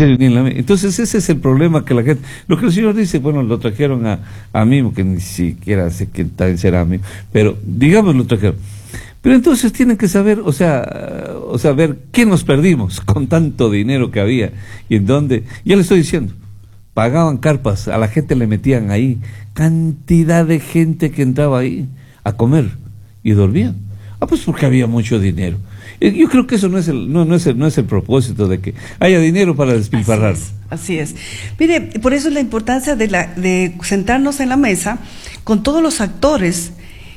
serio, ni en la... Entonces ese es el problema que la gente... Lo que el señor dice, bueno, lo trajeron a mí, que ni siquiera sé quién tal será a mí, pero digamos lo trajeron. Pero entonces tienen que saber, o sea, ver qué nos perdimos con tanto dinero que había y en dónde. Ya le estoy diciendo, pagaban carpas, a la gente le metían ahí, cantidad de gente que entraba ahí a comer y dormían. Pues porque había mucho dinero. Yo creo que eso no es el propósito de que haya dinero para despilfarrar. Así es. Mire, por eso es la importancia de sentarnos en la mesa con todos los actores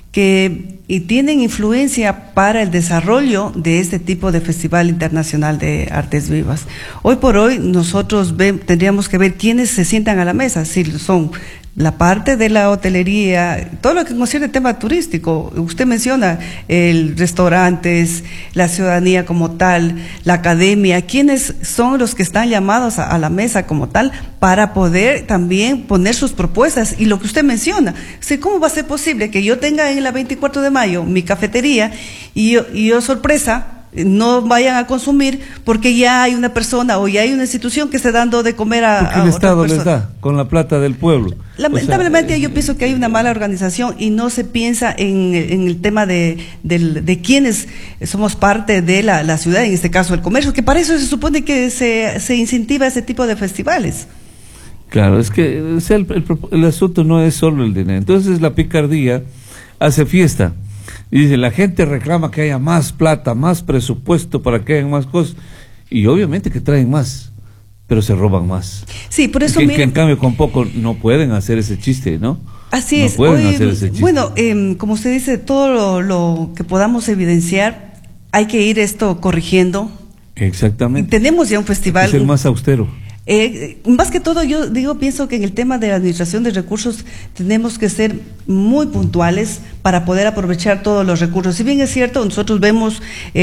que tienen influencia para el desarrollo de este tipo de Festival Internacional de Artes Vivas. Hoy por hoy nosotros tendríamos que ver quiénes se sientan a la mesa, si son la parte de la hotelería, todo lo que concierne el tema turístico. Usted menciona el restaurantes, la ciudadanía como tal, la academia, quiénes son los que están llamados a la mesa como tal para poder también poner sus propuestas. Y lo que usted menciona, ¿cómo va a ser posible que yo tenga en la 24 de mayo mi cafetería y yo sorpresa, no vayan a consumir porque ya hay una persona o ya hay una institución que está dando de comer porque el Estado les da con la plata del pueblo? Lamentablemente yo pienso que hay una mala organización y no se piensa en el tema de quienes somos parte de la ciudad, en este caso el comercio, que para eso se supone que se incentiva ese tipo de festivales. Claro, es que el asunto no es solo el dinero. Entonces la picardía hace fiesta. Y dice, la gente reclama que haya más plata, más presupuesto para que hayan más cosas. Y obviamente que traen más, pero se roban más. Sí, por eso... Que en cambio con poco no pueden hacer ese chiste, ¿no? Así es. No pueden hacer ese chiste. Bueno, como usted dice, todo lo que podamos evidenciar, hay que ir esto corrigiendo. Exactamente. Tenemos ya un festival... Hay que ser más austero. Más que todo pienso que en el tema de la administración de recursos tenemos que ser muy puntuales para poder aprovechar todos los recursos. Si bien es cierto, nosotros vemos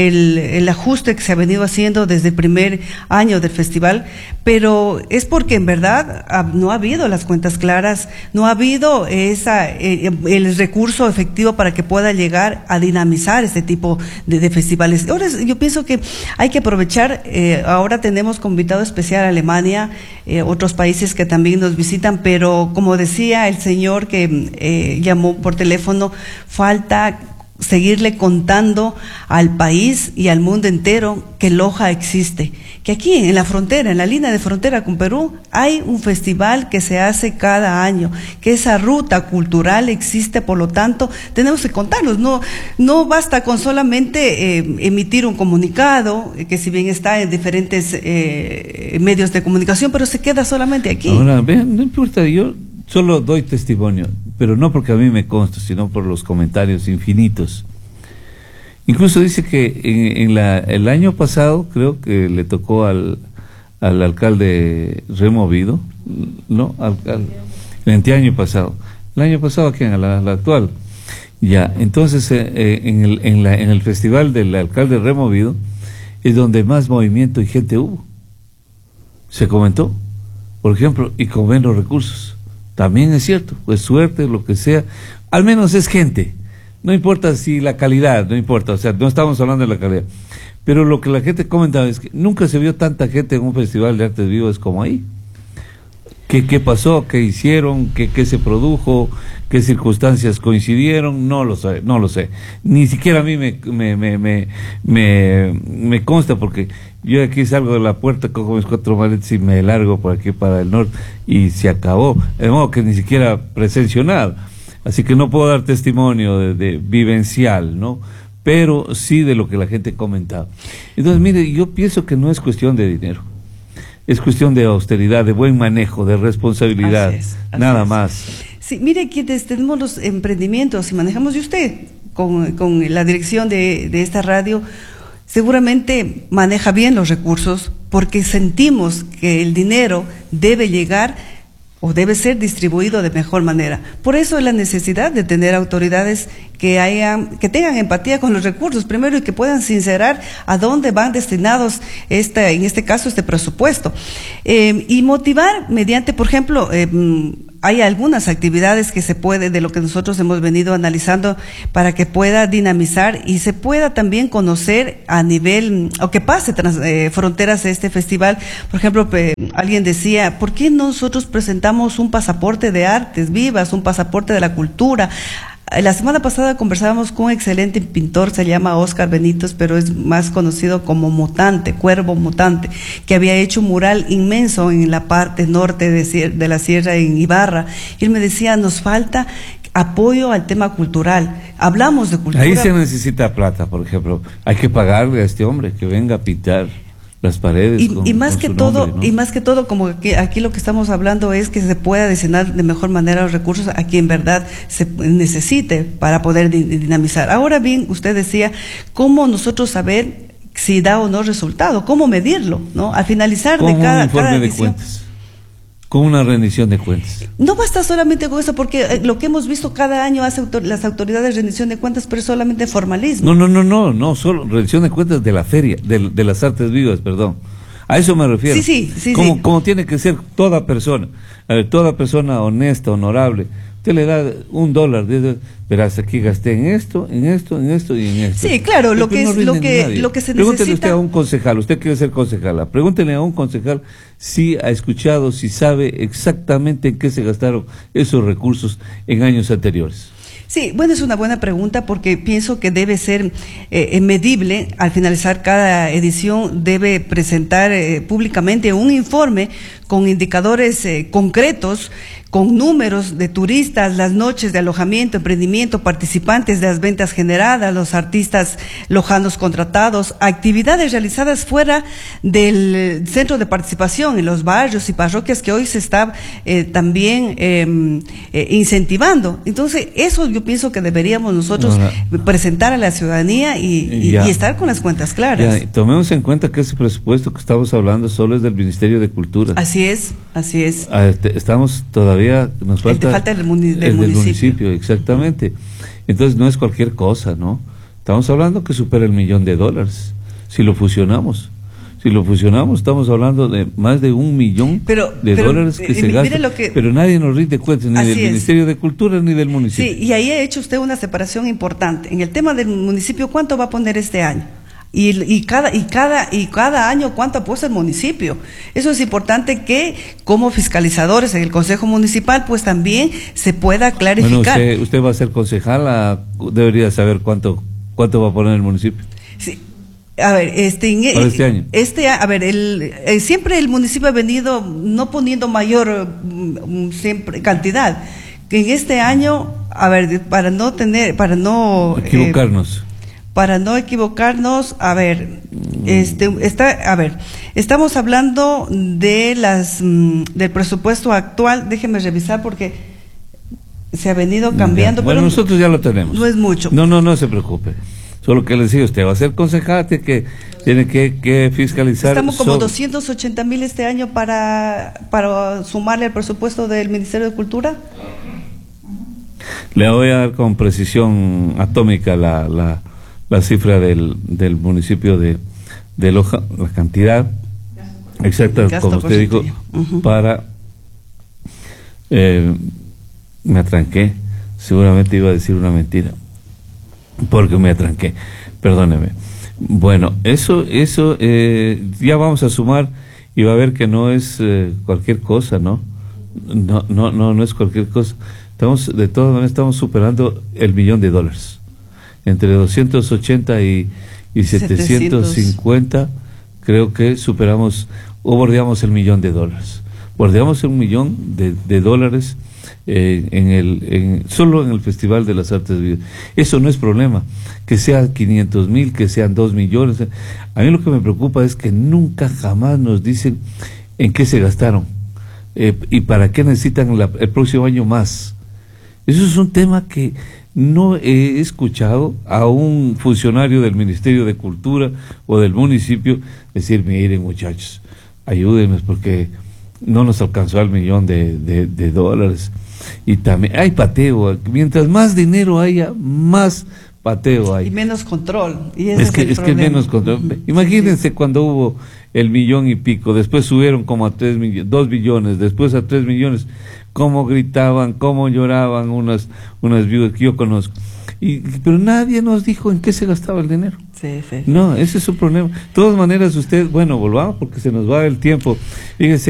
el ajuste que se ha venido haciendo desde el primer año del festival, pero es porque en verdad no ha habido las cuentas claras, no ha habido el recurso efectivo para que pueda llegar a dinamizar este tipo de festivales. Ahora yo pienso que hay que aprovechar, ahora tenemos como invitado especial a Alemania, otros países que también nos visitan, pero como decía el señor que llamó por teléfono, falta seguirle contando al país y al mundo entero que Loja existe, que aquí en la frontera, en la línea de frontera con Perú, hay un festival que se hace cada año, que esa ruta cultural existe, por lo tanto, tenemos que contarlos, no basta con solamente emitir un comunicado, que si bien está en diferentes medios de comunicación, pero se queda solamente aquí. Ahora, vean, no importa, yo solo doy testimonio, pero no porque a mí me consta, sino por los comentarios infinitos. Incluso dice que el año pasado, creo que le tocó al alcalde removido, ¿no? El anteaño pasado. El año pasado, ¿a quién? A la actual. Ya, entonces en el festival del alcalde removido es donde más movimiento y gente hubo. Se comentó, por ejemplo, y con menos recursos. También es cierto, pues suerte, lo que sea, al menos es gente. No importa si la calidad, no importa, o sea, no estamos hablando de la calidad. Pero lo que la gente comentaba es que nunca se vio tanta gente en un festival de artes vivas como ahí. ¿Qué pasó? ¿Qué hicieron? ¿Qué se produjo? ¿Qué circunstancias coincidieron? No lo sé. Ni siquiera a mí me consta, porque yo de aquí salgo de la puerta, cojo mis 4 maletas y me largo por aquí para el norte y se acabó. De modo que ni siquiera presencio nada. Así que no puedo dar testimonio de vivencial, ¿no? Pero sí de lo que la gente comentaba. Entonces, mire, yo pienso que no es cuestión de dinero. Es cuestión de austeridad, de buen manejo, de responsabilidad, así es. Más. Sí, mire, quienes tenemos los emprendimientos y manejamos, y usted con la dirección de esta radio, seguramente maneja bien los recursos, porque sentimos que el dinero debe llegar o debe ser distribuido de mejor manera. Por eso es la necesidad de tener autoridades que tengan empatía con los recursos, primero, y que puedan sincerar a dónde van destinados en este caso este presupuesto. Y motivar mediante, por ejemplo, hay algunas actividades que se puede, de lo que nosotros hemos venido analizando, para que pueda dinamizar y se pueda también conocer a nivel, o que pase fronteras este festival. Por ejemplo, alguien decía, ¿por qué nosotros presentamos un pasaporte de artes vivas, un pasaporte de la cultura? La semana pasada conversábamos con un excelente pintor, se llama Oscar Benítez, pero es más conocido como Mutante, Cuervo Mutante, que había hecho un mural inmenso en la parte norte de la sierra, en Ibarra. Y él me decía, nos falta apoyo al tema cultural. Hablamos de cultura. Ahí se necesita plata, por ejemplo. Hay que pagarle a este hombre que venga a pintar las paredes y más que todo, nombre, ¿no? y más que todo, como que aquí lo que estamos hablando es que se pueda destinar de mejor manera los recursos a quien en verdad se necesite para poder dinamizar. Ahora bien, usted decía, ¿cómo nosotros saber si da o no resultado? ¿Cómo medirlo? ¿No? Al finalizar de cada informe de edición. cuentas. Con una rendición de cuentas. No basta solamente con eso, porque lo que hemos visto cada año hace las autoridades de rendición de cuentas, pero es solamente formalismo. No, solo rendición de cuentas de la feria, de las artes vivas, perdón. A eso me refiero. Sí. Como tiene que ser toda persona. A ver, toda persona honesta, honorable. Usted le da $1, verás, aquí gasté en esto y en esto. Sí, claro, lo que se Pregúntele necesita. usted a un concejal, usted quiere ser concejala, pregúntele a un concejal si ha escuchado, si sabe exactamente en qué se gastaron esos recursos en años anteriores. Sí, bueno, es una buena pregunta porque pienso que debe ser medible. Al finalizar cada edición debe presentar públicamente un informe con indicadores concretos, con números de turistas, las noches de alojamiento, emprendimiento, participantes de las ventas generadas, los artistas lojanos contratados, actividades realizadas fuera del centro de participación, en los barrios y parroquias que hoy se está también incentivando. Entonces, eso yo pienso que deberíamos nosotros presentar a la ciudadanía y estar con las cuentas claras. Ya, tomemos en cuenta que ese presupuesto que estamos hablando solo es del Ministerio de Cultura. Así es. Estamos todavía, nos falta del del municipio, exactamente. Entonces no es cualquier cosa, ¿no? Estamos hablando que supera $1 millón. Si lo fusionamos, estamos hablando de más de $1 millón dólares que se gastan, pero nadie nos rinde cuentas, ni del Ministerio de Cultura ni del municipio. Sí, y ahí ha hecho usted una separación importante. En el tema del municipio, ¿cuánto va a poner este año? Y cada año cuánto apuesta el municipio. Eso es importante que como fiscalizadores en el Consejo Municipal pues también se pueda clarificar. Bueno, usted va a ser concejala, debería saber cuánto va a poner el municipio. Sí. A ver, para este año. Siempre el municipio ha venido no poniendo mayor siempre cantidad. En este año, a ver, para no equivocarnos, a ver, estamos hablando de del presupuesto actual. Déjeme revisar porque se ha venido cambiando. Bueno, pero nosotros ya lo tenemos. No es mucho. No se preocupe. Solo que le decía, usted va a ser concejal, que tiene que fiscalizar. Estamos como 280,000 este año para sumarle al presupuesto del Ministerio de Cultura. Le voy a dar con precisión atómica la cifra del municipio de Loja, la cantidad exacta, como usted dijo, para... me atranqué, seguramente iba a decir una mentira, porque me atranqué, perdóneme. Bueno, eso ya vamos a sumar y va a ver que no es cualquier cosa, ¿no? No es cualquier cosa. De todas maneras estamos superando $1 millón. Entre 280 y 750 creo que superamos o bordeamos $1 millón. Bordeamos $1 millón solo en el Festival de las Artes Vivas. Eso no es problema, que sea 500,000, que sean 2 millones. A mí lo que me preocupa es que nunca jamás nos dicen en qué se gastaron y para qué necesitan el próximo año más. Eso es un tema que no he escuchado a un funcionario del Ministerio de Cultura o del municipio decir, miren muchachos, ayúdennos porque no nos alcanzó $1 millón. Y también hay pateo, mientras más dinero haya, más pateo hay. Y menos control. Y es que menos control. Imagínense cuando hubo $1 millón y pico, después subieron como a 2 billones, después a 3 millones. cómo gritaban, cómo lloraban unas viudas que yo conozco. Pero nadie nos dijo en qué se gastaba el dinero. Sí. No, ese es su problema. De todas maneras, usted, bueno, volvamos porque se nos va el tiempo. Fíjese